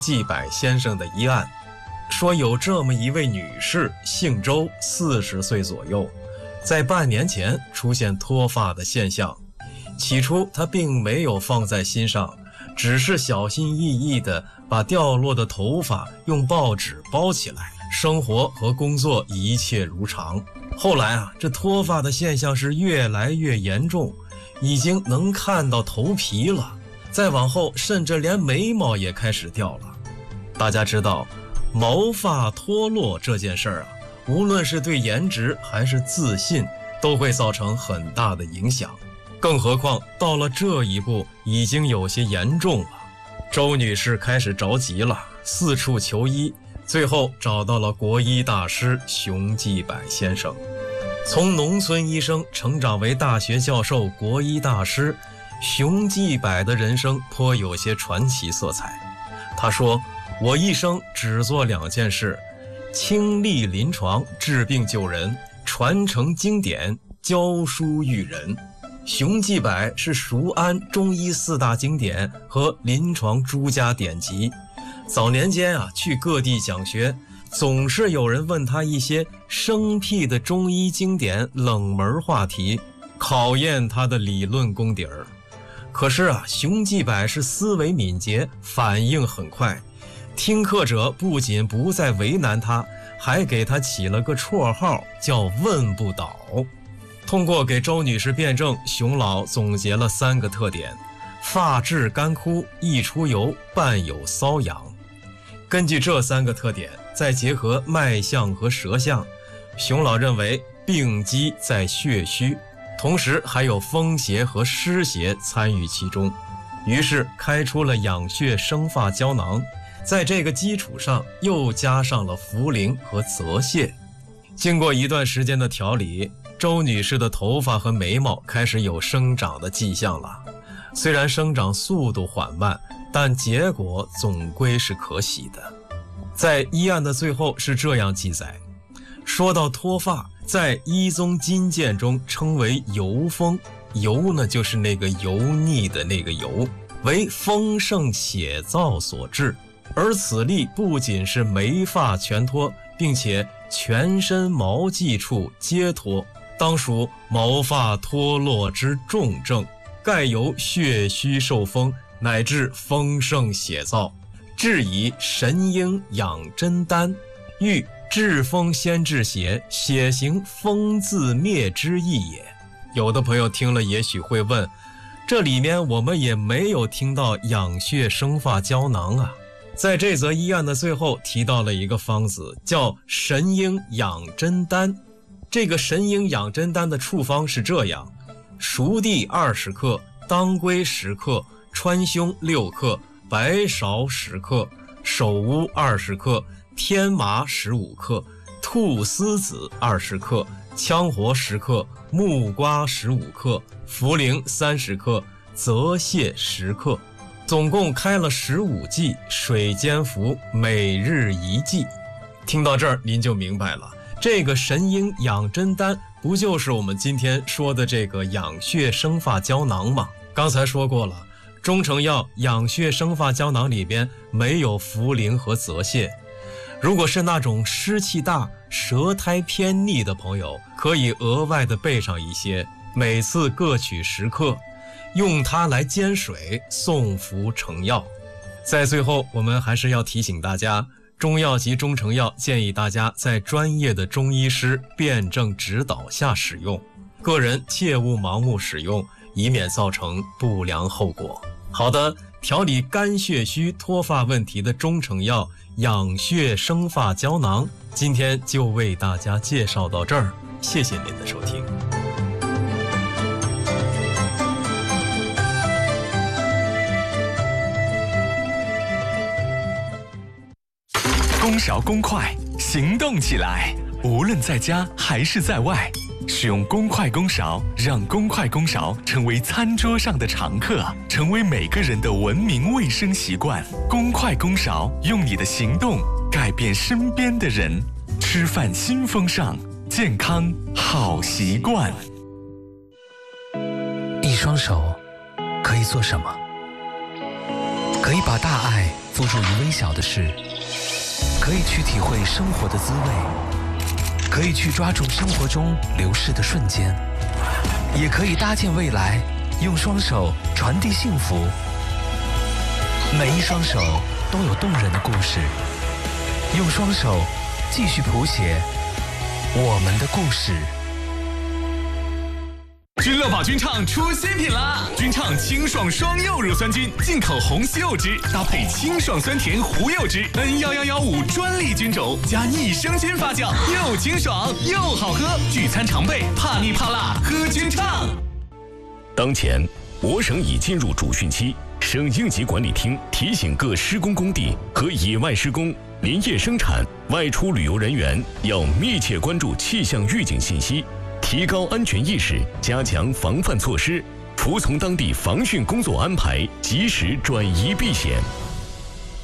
季柏先生的医案，说有这么一位女士，姓周，40岁左右，在半年前出现脱发的现象。起初她并没有放在心上，只是小心翼翼地把掉落的头发用报纸包起来，生活和工作一切如常。后来这脱发的现象是越来越严重，已经能看到头皮了，再往后甚至连眉毛也开始掉了。大家知道毛发脱落这件事儿无论是对颜值还是自信都会造成很大的影响，更何况到了这一步已经有些严重了。周女士开始着急了，四处求医，最后找到了国医大师熊继柏先生。从农村医生成长为大学教授、国医大师，熊继柏的人生颇有些传奇色彩。他说，我一生只做2件事：亲历临床，治病救人，传承经典，教书育人。熊继柏是熟谙中医4大经典和临床诸家典籍，早年间去各地讲学，总是有人问他一些生僻的中医经典冷门话题，考验他的理论功底儿。可是熊继柏是思维敏捷，反应很快，听课者不仅不再为难他，还给他起了个绰号叫问不倒。通过给周女士辩证，熊老总结了3个特点：发质干枯，易出油，伴有瘙痒。根据这3个特点，再结合脉象和舌象，熊老认为病机在血虚，同时还有风邪和湿邪参与其中，于是开出了养血生发胶囊，在这个基础上又加上了茯苓和泽泻。经过一段时间的调理，周女士的头发和眉毛开始有生长的迹象了。虽然生长速度缓慢，但结果总归是可喜的。在医案的最后是这样记载，说到脱发，在医宗金鉴中称为油风，油呢就是那个油腻的那个油，为风盛血燥所致。而此例不仅是眉发全脱，并且全身毛际处皆脱，当属毛发脱落之重症，盖由血虚受风，乃至风盛血燥，治以神鹰养真丹，欲治风先治血，血行风自灭之意也。有的朋友听了也许会问，这里面我们也没有听到养血生发胶囊在这则医案的最后提到了一个方子，叫神鹰养真丹。这个神鹰养真丹的处方是这样：熟地20克，当归10克，川芎6克，白芍10克，首乌20克，天麻15克，菟丝子20克，羌活10克，木瓜15克，茯苓30克，泽泻10克，总共开了15剂，水煎服，每日1剂。听到这儿您就明白了，这个神鹰养真丹不就是我们今天说的这个养血生发胶囊吗？刚才说过了，中成药养血生发胶囊里边没有茯苓和泽泻。如果是那种湿气大、舌苔偏腻的朋友，可以额外的备上一些，每次各取10克，用它来煎水送服成药。在最后，我们还是要提醒大家，中药及中成药建议大家在专业的中医师辩证指导下使用，个人切勿盲目使用，以免造成不良后果。好的，调理肝血虚脱发问题的中成药养血生发胶囊，今天就为大家介绍到这儿，谢谢您的收听。 公勺公筷，行动起来！无论在家还是在外，使用公筷公勺，让公筷公勺成为餐桌上的常客，成为每个人的文明卫生习惯。公筷公勺，用你的行动改变身边的人。吃饭新风尚，健康好习惯。 一双手可以做什么？ 可以把大爱付诸于微小的事，可以去体会生活的滋味，可以去抓住生活中流逝的瞬间，也可以搭建未来，用双手传递幸福。每一双手都有动人的故事，用双手继续谱写我们的故事。 君乐宝菌畅出新品啦！菌畅清爽双柚乳酸菌，进口红西柚汁搭配清爽酸甜胡柚汁，N11115专利菌种加益生菌发酵，又清爽又好喝。聚餐常备，怕腻怕辣，喝菌畅。 当前，我省已进入主汛期，省应急管理厅提醒各施工工地和野外施工、林业生产、外出旅游人员要密切关注气象预警信息。提高安全意识，加强防范措施，服从当地防汛工作安排，及时转移避险。